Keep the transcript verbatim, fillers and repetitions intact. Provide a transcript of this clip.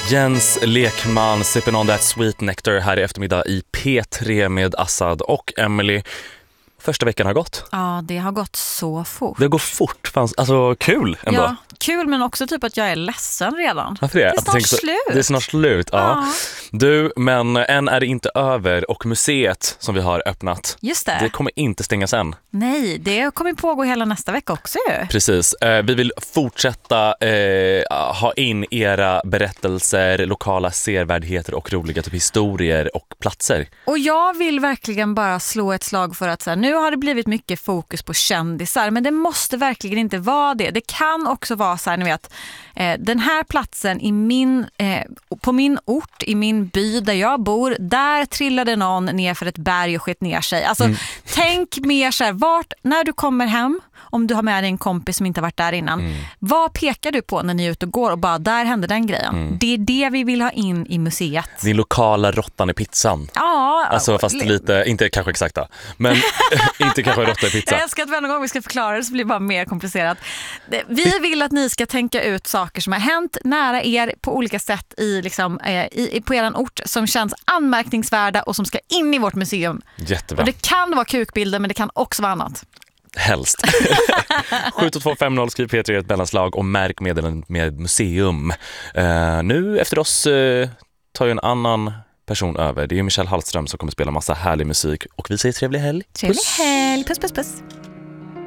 Jens Lekman, sipping on that sweet nectar här i eftermiddag i P tre med Assad och Emily. Första veckan har gått. Ja, det har gått så fort. Det går fort. Fanns, alltså kul ändå. Ja, kul, men också typ att jag är ledsen redan. Varför det? Det är snart så, slut. Det är snart slut, ja. Ja. Du, men än är det inte över och museet som vi har öppnat, Just det. det kommer inte stängas än. Nej, det kommer pågå hela nästa vecka också ju. Precis. Eh, vi vill fortsätta eh, ha in era berättelser, lokala servärdheter och roliga typ historier och platser. Och jag vill verkligen bara slå ett slag för att så här, nu har det blivit mycket fokus på kändisar, men det måste verkligen inte vara det. Det kan också vara så här, ni vet, eh, den här platsen i min, eh, på min ort, i min by där jag bor, där trillade någon ner för ett berg och skett ner sig. Alltså, mm. tänk mer så här, vart, när du kommer hem, om du har med dig en kompis som inte har varit där innan, mm. vad pekar du på när ni är ute och går och bara, där hände den grejen. Mm. Det är det vi vill ha in i museet. Din lokala råttan i pizzan. Ja. Alltså fast lite, inte kanske exakta, men inte kanske råtta i pizzan. Jag älskar att varje gång vi ska förklara det så blir det bara mer komplicerat. Vi vill att ni ska tänka ut saker som har hänt nära er på olika sätt i, liksom, i, på er ort som känns anmärkningsvärda och som ska in i vårt museum. Jättebra. Och det kan vara kukbilder, men det kan också vara annat. Helst. sju två fem noll, skriv P tre ett mellanslag och märk meddelandet med museum. Uh, nu efter oss uh, tar ju en annan person över. Det är Michelle Hallström som kommer spela massa härlig musik och vi säger trevlig helg. Trevlig helg. Puss, puss, puss.